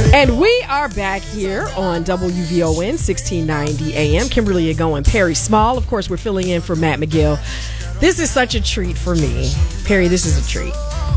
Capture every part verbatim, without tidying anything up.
And we are back here on W V O N sixteen ninety A M. Kimberly Ago and Perry Small. Of course, we're filling in for Matt McGill. This is such a treat for me. Perry, this is a treat.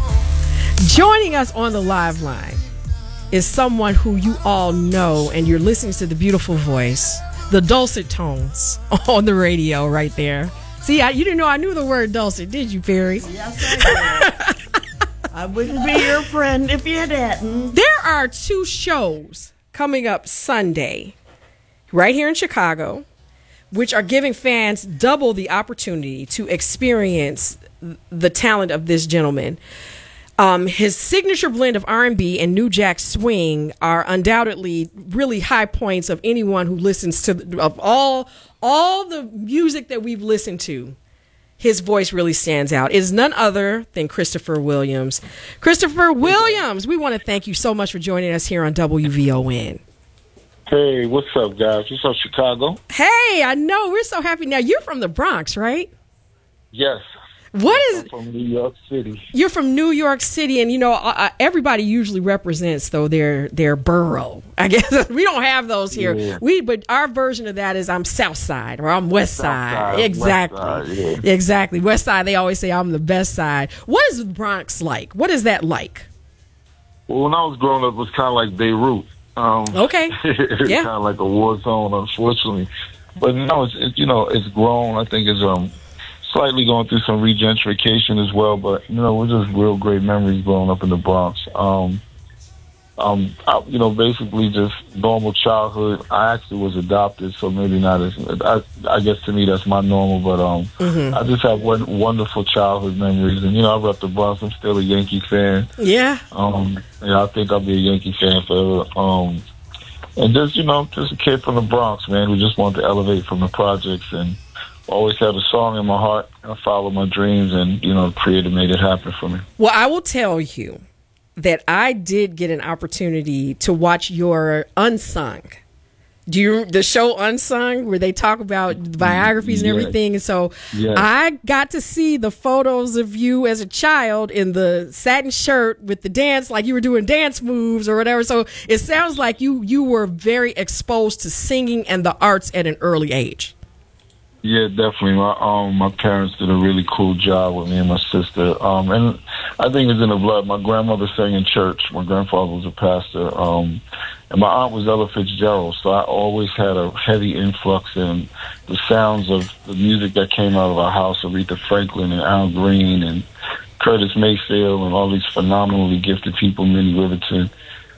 Joining us on the live line is someone who you all know, and you're listening to the beautiful voice, the dulcet tones on the radio right there. See, I, you didn't know I knew the word dulcet, did you, Perry? Yes, I did. I wouldn't be your friend if you hadn't. There are two shows coming up Sunday right here in Chicago, which are giving fans double the opportunity to experience the talent of this gentleman. Um, his signature blend of R and B and New Jack Swing are undoubtedly really high points of anyone who listens to of all all the music that we've listened to. His voice really stands out. It is none other than Christopher Williams. Christopher Williams, we want to thank you so much for joining us here on W V O N. Hey, what's up, guys? What's up, Chicago? Hey, I know. We're so happy. Now, you're from the Bronx, right? Yes. What is? I'm from New York City. You're from New York City, and you know uh, everybody usually represents though their their borough. I guess we don't have those here. Yeah. We but our version of that is I'm South Side or I'm West Side. South Side, exactly, West Side, yeah. exactly. West Side. They always say I'm the best side. What is the Bronx like? What is that like? Well, when I was growing up, it was kind of like Beirut. Um, Okay, it's yeah, kind of like a war zone, unfortunately. But no, it's it, you know it's grown. I think it's um. slightly going through some regentrification as well, but you know, we're just real great memories growing up in the Bronx. Um, um, I, you know, basically just normal childhood. I actually was adopted, so maybe not as. I, I guess to me that's my normal, but um, mm-hmm. I just have one, wonderful childhood memories, and you know, I rep the Bronx. I'm still a Yankee fan. Yeah. Um, and I think I'll be a Yankee fan forever. Um, and just you know, just a kid from the Bronx, man, who just wanted to elevate from the projects and. Always had a song in my heart. I followed my dreams, and you know, creator made it happen for me. Well, I will tell you that I did get an opportunity to watch your Unsung. Do you the show Unsung, where they talk about biographies and yes. everything? And so yes. I got to see the photos of you as a child in the satin shirt with the dance, like you were doing dance moves or whatever. So it sounds like you you were very exposed to singing and the arts at an early age. Yeah, definitely. My um my parents did a really cool job with me and my sister. Um and I think it's in the blood. My grandmother sang in church. My grandfather was a pastor. Um and my aunt was Ella Fitzgerald, so I always had a heavy influx in the sounds of the music that came out of our house, Aretha Franklin and Al Green and Curtis Mayfield and all these phenomenally gifted people, Minnie Riperton,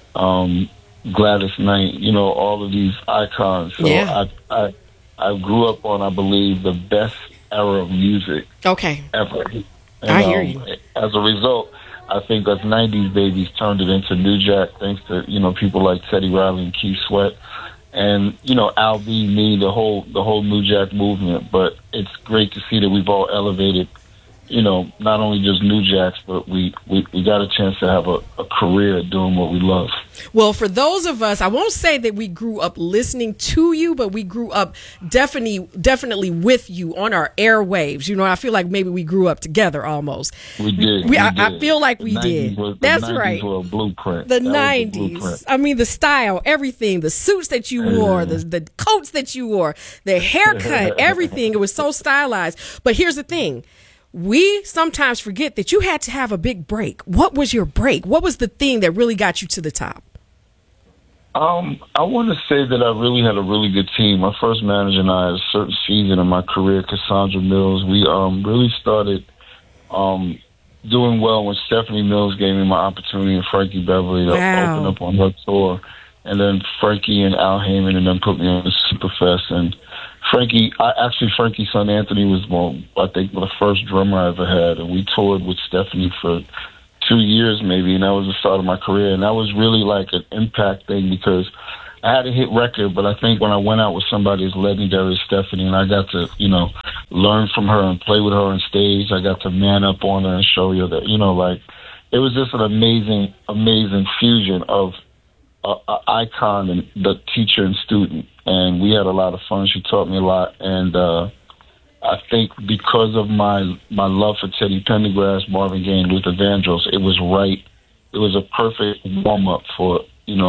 um, Gladys Knight, you know, all of these icons. So yeah. I I I grew up on, I believe, the best era of music okay. ever. And, I hear um, you. As a result, I think us nineties babies turned it into New Jack, thanks to you know people like Teddy Riley and Keith Sweat, and you know Al B, me, the whole the whole New Jack movement. But it's great to see that we've all elevated. You know, not only just New Jacks, but we, we, we got a chance to have a, a career doing what we love. Well, for those of us, I won't say that we grew up listening to you, but we grew up definitely definitely with you on our airwaves. You know, I feel like maybe we grew up together almost. We did. We, we I, did. I feel like the we did. Was, That's the right. Were a blueprint. The that nineties. The blueprint. I mean, the style, everything, the suits that you wore, the, the coats that you wore, the haircut, everything. It was so stylized. But here's the thing. We sometimes forget that you had to have a big break. What was your break? What was the thing that really got you to the top? Um, I want to say that I really had a really good team. My first manager and I, at a certain season in my career, Cassandra Mills, we um, really started um, doing well when Stephanie Mills gave me my opportunity and Frankie Beverly to wow. open up on her tour. And then Frankie and Al Heyman and then put me on the Superfest. And Frankie, I, actually Frankie's son Anthony was, well, I think, the first drummer I ever had. And we toured with Stephanie for two years maybe, and that was the start of my career. And that was really like an impact thing because I had a hit record, but I think when I went out with somebody as legendary as Stephanie and I got to, you know, learn from her and play with her on stage, I got to man up on her and show her that, you know, like, it was just an amazing, amazing fusion of a, a icon and the teacher and student. And we had a lot of fun. She taught me a lot. And uh, I think because of my my love for Teddy Pendergrass, Marvin Gaye, and Luther Vandross, it was right. It was a perfect warm-up for, you know,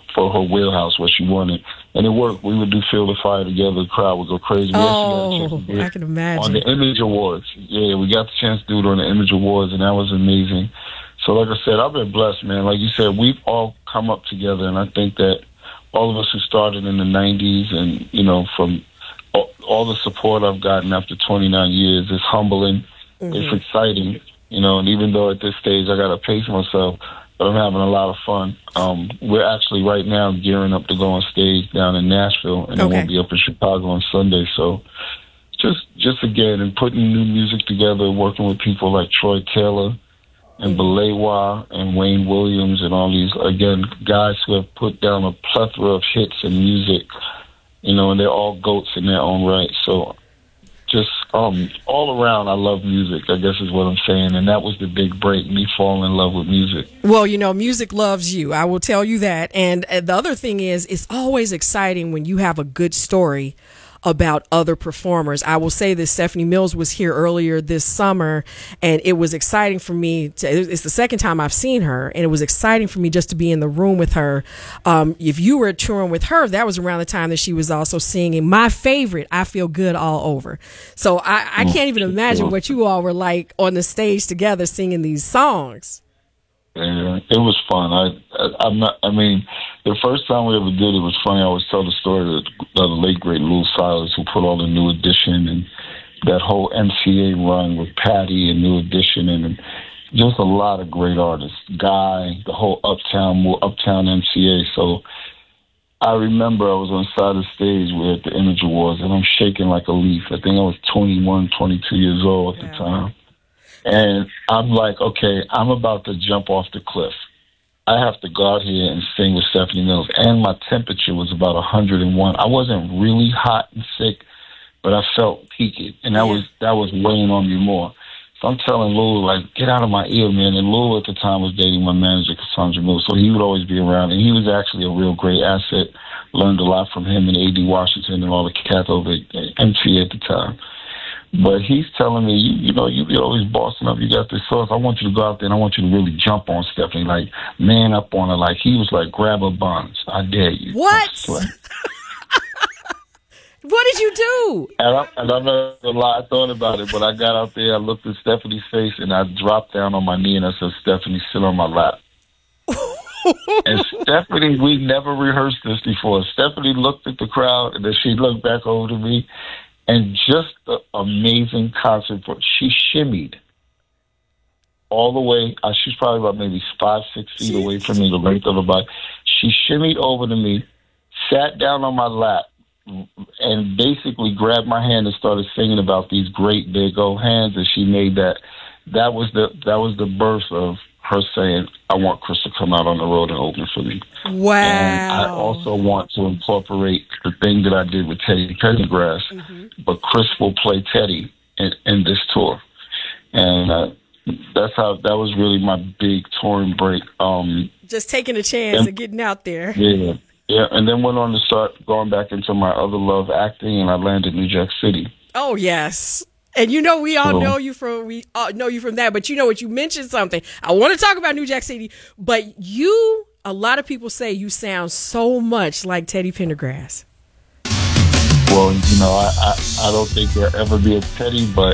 for her wheelhouse, what she wanted. And it worked. We would do Field of Fire together. The crowd would go crazy. We oh, I can imagine. On the Image Awards. Yeah, we got the chance to do it on the Image Awards, and that was amazing. So like I said, I've been blessed, man. Like you said, we've all come up together, and I think that all of us who started in the nineties and, you know, from all, all the support I've gotten after twenty-nine years is humbling. Mm-hmm. It's exciting, you know, and even though at this stage I got to pace myself, but I'm having a lot of fun. Um, we're actually right now gearing up to go on stage down in Nashville, and okay. then we'll be up in Chicago on Sunday. So just, just again, and putting new music together, working with people like Troy Taylor and Balewa and Wayne Williams and all these, again, guys who have put down a plethora of hits and music, you know, and they're all goats in their own right. So just um, all around, I love music, I guess is what I'm saying. And that was the big break, me falling in love with music. Well, you know, music loves you. I will tell you that. And uh, the other thing is, it's always exciting when you have a good story about other performers. I will say this, Stephanie Mills was here earlier this summer, and it was exciting for me to, it's the second time I've seen her, and it was exciting for me just to be in the room with her. Um, if you were touring with her, that was around the time that she was also singing my favorite, I Feel Good All Over. So I, I can't even imagine what you all were like on the stage together singing these songs. Yeah, it was fun. I, I, I'm not. I mean, the first time we ever did it was funny. I always tell the story of the, of the late great Lou Silas, who put all the New Edition and that whole M C A run with Patty and New Edition, and, and just a lot of great artists. Guy, the whole Uptown, more Uptown M C A. So I remember I was on the side of the stage. We were at the Image Awards, and I'm shaking like a leaf. I think I was twenty-one, twenty-two years old at yeah. the time. And I'm like, okay, I'm about to jump off the cliff. I have to go out here and sing with Stephanie Mills. And my temperature was about one hundred one. I wasn't really hot and sick, but I felt peaked. And that yeah. was that was weighing on me more. So I'm telling Lou, like, get out of my ear, man. And Lou at the time was dating my manager, Cassandra Mills. So he would always be around. And he was actually a real great asset. Learned a lot from him and A D Washington and all the cats over at M T A at the time. But he's telling me, you, you know, you be always bossing up. You got this sauce. I want you to go out there and I want you to really jump on Stephanie, like man up on her. Like he was like, grab her buns. I dare you. What? What did you do? And, I, and I'm not gonna lie, I thought about it, but I got out there, I looked at Stephanie's face, and I dropped down on my knee and I said, Stephanie, sit on my lap. And Stephanie, we never rehearsed this before. Stephanie looked at the crowd and then she looked back over to me. And just the amazing concert. She shimmied all the way. Uh, she's probably about maybe five, six feet away from me, the length of her body. She shimmied over to me, sat down on my lap, and basically grabbed my hand and started singing about these great big old hands. And she made that. That was the that was the birth of her saying, I want Chris to come out on the road and open for me. Wow. And I also want to incorporate the thing that I did with Teddy Pendergrass, mm-hmm. but Chris will play Teddy in, in this tour. And uh, that's how, that was really my big touring break. Um, Just taking a chance and, and getting out there. Yeah. Yeah. And then went on to start going back into my other love, acting, and I landed in New Jack City. Oh, yes. And you know, we all oh. know you from we all know you from that, but you know what? You mentioned something. I want to talk about New Jack City, but you, a lot of people say you sound so much like Teddy Pendergrass. Well, you know, I, I, I don't think there'll ever be a Teddy, but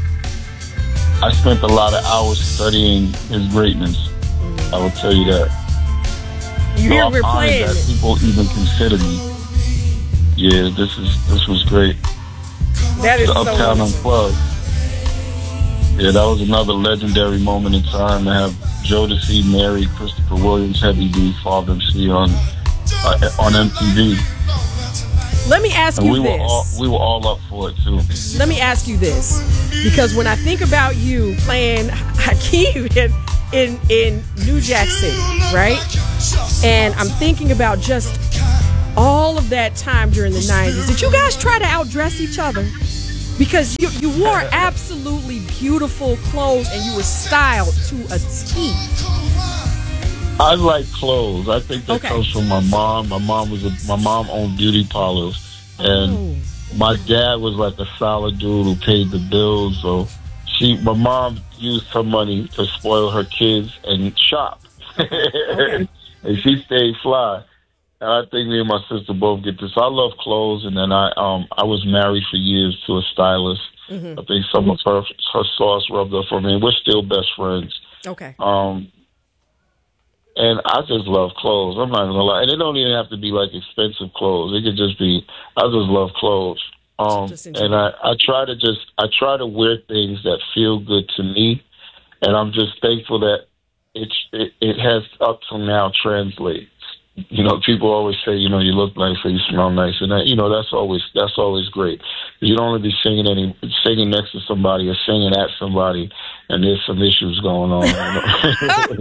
I spent a lot of hours studying his greatness. Mm-hmm. I will tell you that. You so hear I'm we're playing that people even consider me. Yeah, this is this was great. That is the so Uptown awesome. Unplugged. Yeah, that was another legendary moment in time to have Jodeci, Mary, Christopher Williams, Heavy D, Father M C on uh, on M T V. Let me ask and you we this. Were all, we were all up for it, too. Let me ask you this. Because when I think about you playing Hakeem in, in, in New Jack City, right? And I'm thinking about just all of that time during the nineties. Did you guys try to outdress each other? Because you, you wore absolutely beautiful clothes and you were styled to a T. I like clothes. I think that okay. comes from my mom. My mom was a, my mom owned beauty parlors, and oh. my dad was like a solid dude who paid the bills. So she, my mom, used her money to spoil her kids and shop, okay. and she stayed fly. And I think me and my sister both get this. I love clothes, and then I um I was married for years to a stylist. Mm-hmm. I think some of her her sauce rubbed off on me. We're still best friends. Okay. Um, and I just love clothes. I'm not gonna lie, and it don't even have to be like expensive clothes. It could just be. I just love clothes. Um, and I I try to just I try to wear things that feel good to me, and I'm just thankful that it it, it has up till now translates. You know, people always say, you know, you look nice or you smell nice, and that, you know, that's always that's always great. You don't want to be singing any singing next to somebody or singing at somebody, and there's some issues going on. You know?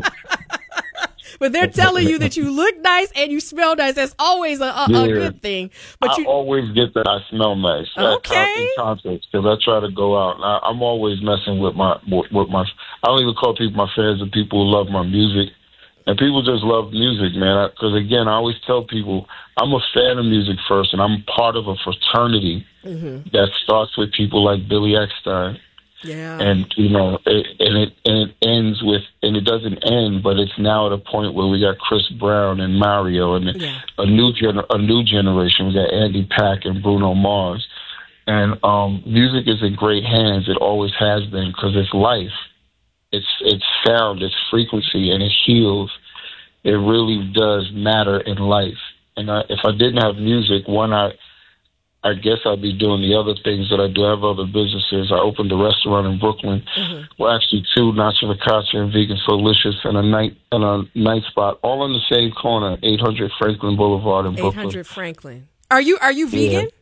But they're telling you that you look nice and you smell nice. That's always a, a, yeah. a good thing. But I you always get that I smell nice. Okay. In context, because I try to go out. I, I'm always messing with my with my. I don't even call people my fans. The people who love my music. And people just love music, man. Because, again, I always tell people I'm a fan of music first, and I'm part of a fraternity mm-hmm. that starts with people like Billy Eckstine. Yeah. And, you know, it, and, it, and it ends with, and it doesn't end, but it's now at a point where we got Chris Brown and Mario and yeah. a new gener- a new generation. We got Andy Pack and Bruno Mars. And um, music is in great hands. It always has been because it's life. It's it's sound, it's frequency, and it heals. It really does matter in life. And I, if I didn't have music, one, I I guess I'd be doing the other things that I do. I have other businesses. I opened a restaurant in Brooklyn. Mm-hmm. Well, actually, two, Nacho Focaccia and Vegan Solicious, and a night and a night spot, all on the same corner, eight hundred Franklin Boulevard in Brooklyn. eight hundred Franklin. Are you are you vegan? Yeah.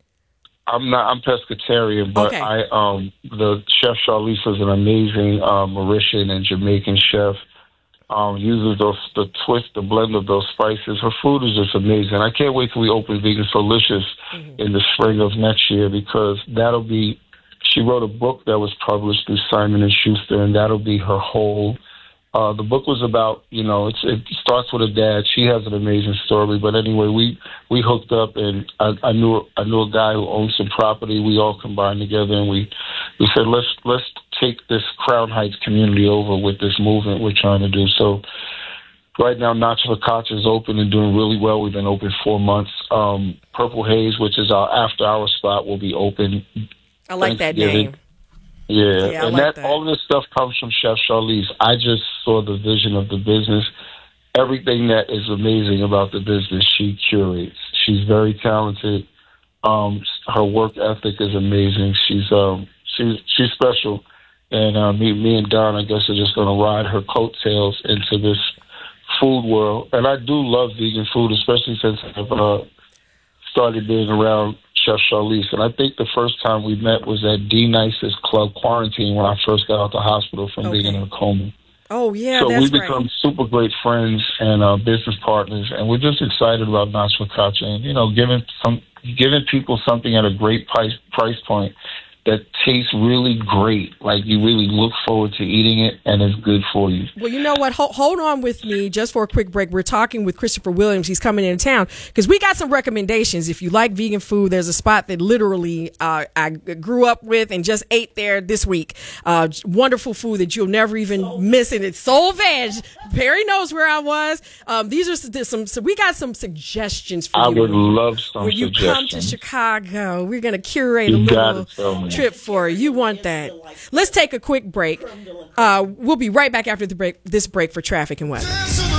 I'm not. I'm pescatarian, but okay. I um the chef Charlize is an amazing uh, Mauritian and Jamaican chef. Um, uses those the twist, the blend of those spices. Her food is just amazing. I can't wait till we open Vegan Solicious mm-hmm. in the spring of next year because that'll be. She wrote a book that was published through Simon and Schuster, and that'll be her whole. Uh, the book was about, you know, it's, it starts with a dad. She has an amazing story, but anyway, we, we hooked up, and I, I knew I knew a guy who owned some property. We all combined together, and we, we said let's let's take this Crown Heights community over with this movement we're trying to do. So right now, Nacho Focaccia is open and doing really well. We've been open four months. Um, Purple Haze, which is our after hour spot, will be open. I like that name. Yeah, yeah and like that, that all of this stuff comes from Chef Charlize. I just saw the vision of the business. Everything that is amazing about the business, she curates. She's very talented. Um, her work ethic is amazing. She's um, she's she's special. And uh, me, me and Don, I guess, are just going to ride her coattails into this food world. And I do love vegan food, especially since I've uh, started being around Chef Charlize. And I think the first time we met was at D Nice's Club Quarantine when I first got out the hospital from okay. being in a coma. Oh, yeah, so that's we've become right. super great friends and uh, business partners, and we're just excited about Nacho Focaccia and, you know, giving some giving people something at a great price price point that tastes really great. Like, you really look forward to eating it, and it's good for you. Well, you know what? Hold, hold on with me just for a quick break. We're talking with Christopher Williams. He's coming into town because we got some recommendations. If you like vegan food, there's a spot that literally uh, I grew up with and just ate there this week. Uh, wonderful food that you'll never even miss, and it's Soul Veg. Perry knows where I was. Um, these are some, some. So we got some suggestions for I you. I would love some when you suggestions. come to Chicago, we're going to curate you a little it, trip for you. You want that? Let's take a quick break. Uh, we'll be right back after the break. This break for traffic and weather.